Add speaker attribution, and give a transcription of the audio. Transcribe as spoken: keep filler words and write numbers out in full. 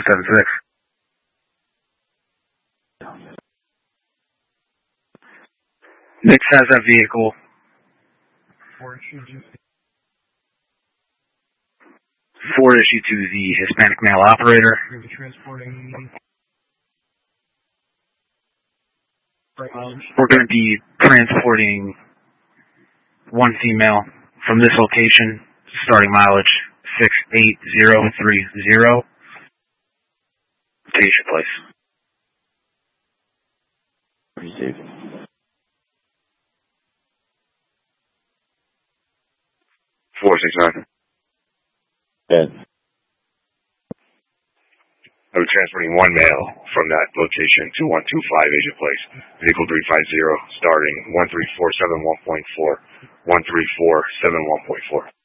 Speaker 1: seven six. Nix has that vehicle. Four issue to the Hispanic male operator. We're going to be transporting one female from this location, starting mileage six eight zero three zero. Station place.
Speaker 2: Received.
Speaker 3: four six nine.
Speaker 2: Dead.
Speaker 3: I'm transporting one male from that location to one two five Asia Place. Vehicle three five zero, starting one three four seven one point four. one three four seven one point four.